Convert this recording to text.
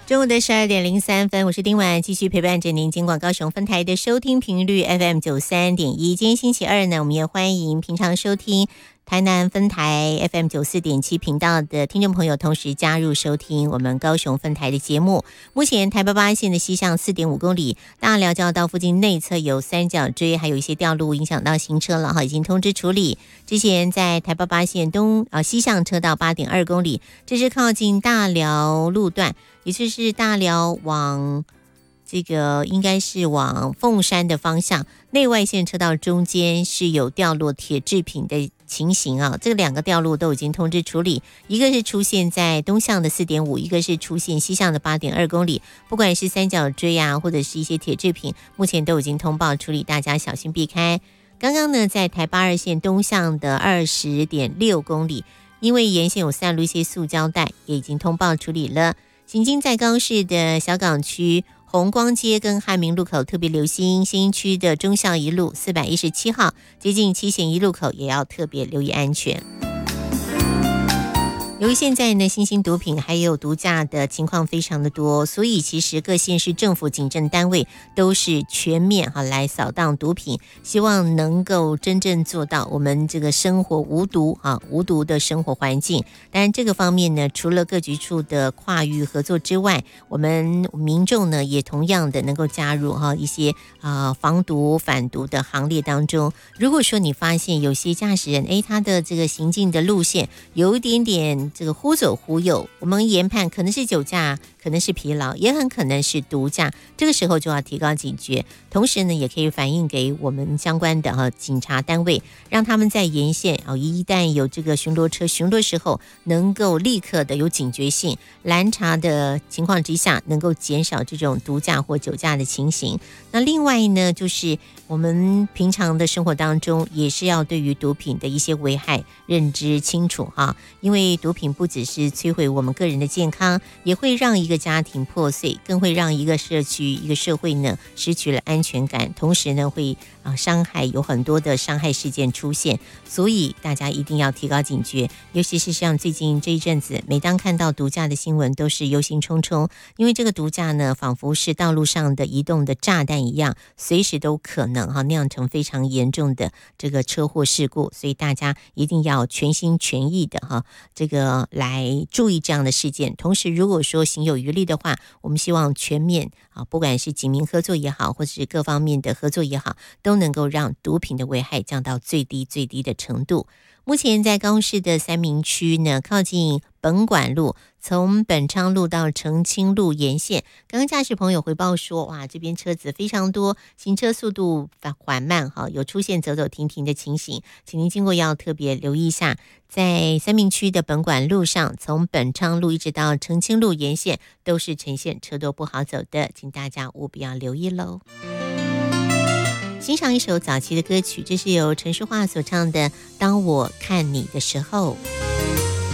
中午的12:03，我是丁婉，继续陪伴着您。经过高雄分台的收听频率 FM93.1，今天星期二呢，我们也欢迎平常收听台南分台 FM94.7 频道的听众朋友，同时加入收听我们高雄分台的节目。目前台888线的西向4.5公里，大寮交道附近内侧有三角锥，还有一些掉路影响到行车了哈，已经通知处理。之前在台888线西向车道8.2公里，这是靠近大寮路段，也就是大寮往这个应该是往凤山的方向，内外线车道中间是有掉落铁制品的情形啊，这两个掉落都已经通知处理，一个是出现在东向的4.5，一个是出现西向的8.2公里，不管是三角锥啊，或者是一些铁制品，目前都已经通报处理，大家小心避开。刚刚呢，在台82线东向的20.6公里，因为沿线有散落一些塑胶袋，也已经通报处理了。行经在高市的小港区红光街跟汉民路口特别留心，新区的忠孝一路417号接近七贤一路口也要特别留意安全。由于现在呢，新兴毒品还有毒驾的情况非常的多，所以其实各县市政府警政单位都是全面来扫荡毒品，希望能够真正做到我们这个生活无毒无毒的生活环境。当然这个方面呢，除了各局处的跨域合作之外，我们民众呢也同样的能够加入一些防毒反毒的行列当中。如果说你发现有些驾驶人他的这个行进的路线有一点点这个忽左忽右，我们研判可能是酒驾，可能是疲劳，也很可能是毒驾，这个时候就要提高警觉，同时呢也可以反映给我们相关的警察单位，让他们在沿线一旦有这个巡逻车巡逻时候，能够立刻的有警觉性，拦查的情况之下，能够减少这种毒驾或酒驾的情形。那另外呢，就是我们平常的生活当中，也是要对于毒品的一些危害认知清楚因为毒品不只是摧毁我们个人的健康，也会让一个家庭破碎，更会让一个社区一个社会呢失去了安全感，同时呢会伤害，有很多的伤害事件出现，所以大家一定要提高警觉。尤其是像最近这一阵子，每当看到毒驾的新闻都是忧心忡忡，因为这个毒驾呢仿佛是道路上的移动的炸弹一样，随时都可能酿成非常严重的这个车祸事故，所以大家一定要全心全意的这个来注意这样的事件。同时如果说行有余力的话，我们希望全面不管是警民合作也好，或者是各方面的合作也好，都能够让毒品的危害降到最低的程度。目前在高雄市的三民区呢，靠近本馆路，从本昌路到澄清路沿线，刚刚驾驶朋友回报说，哇，这边车子非常多，行车速度缓慢有出现走走停停的情形，请您经过要特别留意一下。在三民区的本馆路上，从本昌路一直到澄清路沿线，都是呈现车多不好走的，请大家务必要留意喽。欣赏一首早期的歌曲，这是由陈淑桦所唱的《当我看你的时候》。